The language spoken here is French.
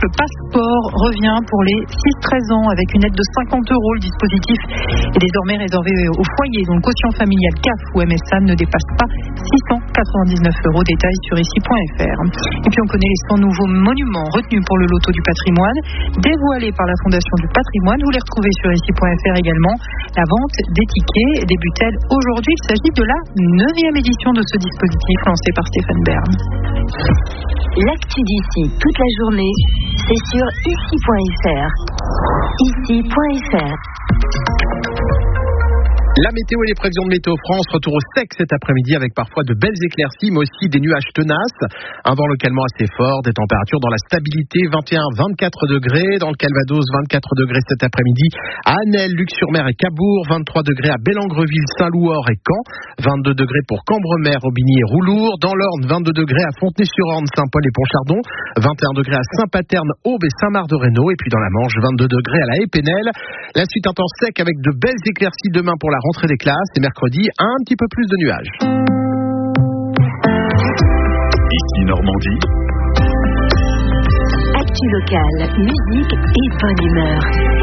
le passeport revient pour les 6-13 ans avec une aide de 50 €. Le dispositif est désormais réservé aux foyers dont le quotient familial CAF ou MSA ne dépasse pas 699 €. Détails sur ici.fr. Et puis on connaît les 100 nouveaux monuments retenus pour le loto du patrimoine, dévoilés par la Fondation du patrimoine. Vous les retrouvez sur ici.fr également. La vente des tickets débute-t-elle aujourd'hui? Il s'agit de la 9e édition de ce dispositif lancé par Stéphane Bern. L'actu d'ici toute la journée, c'est sur ici.fr. Ici.fr. La météo et les prévisions de Météo France, retour au sec cet après-midi avec parfois de belles éclaircies mais aussi des nuages tenaces, un vent localement assez fort, des températures dans la stabilité, 21-24 degrés dans le Calvados, 24 degrés cet après-midi à Anel, Luc-sur-Mer et Cabourg, 23 degrés à Bellengreville, Saint-Louor et Caen, 22 degrés pour Cambremer, Aubigny et Roulour, dans l'Orne 22 degrés à Fontenay-sur-Orne, Saint-Paul et Pontchardon, 21 degrés à Saint-Paterne, Aube et Saint-Marc-de-Rhénault et puis dans la Manche 22 degrés à la Épinel. La suite un temps sec avec de belles éclaircies demain pour la rentrée des classes et mercredi un petit peu plus de nuages. Ici Normandie. Actu locale, musique et bonne humeur.